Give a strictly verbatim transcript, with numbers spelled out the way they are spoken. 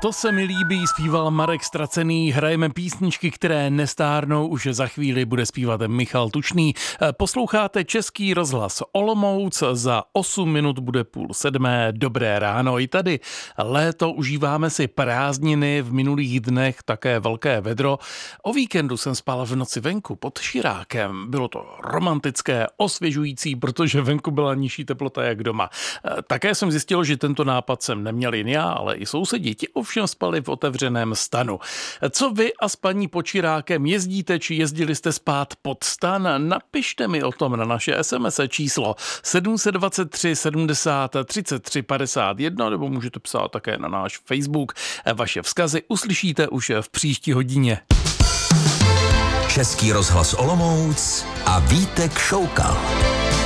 To se mi líbí, zpíval Marek Stracený. Hrajeme písničky, které nestárnou, už za chvíli bude zpívat Michal Tučný. Posloucháte Český rozhlas Olomouc, za osm minut bude půl sedmé. Dobré ráno i tady. Léto, užíváme si prázdniny, v minulých dnech také velké vedro. O víkendu jsem spal v noci venku pod širákem. Bylo to romantické, osvěžující, protože venku byla nižší teplota jak doma. Také jsem zjistil, že tento nápad jsem neměl jen já, ale i sousedi. Ti ovšem spali v otevřeném stanu. Co vy a spaní pod širákem, jezdíte či jezdili jste spát pod stan? Napište mi o tom na naše es em es číslo sedm set dvacet tři sedmdesát třicet tři padesát jedna, nebo můžete psát také na náš Facebook. Vaše vzkazy uslyšíte už v příští hodině. Český rozhlas Olomouc a Vítek Šoukal.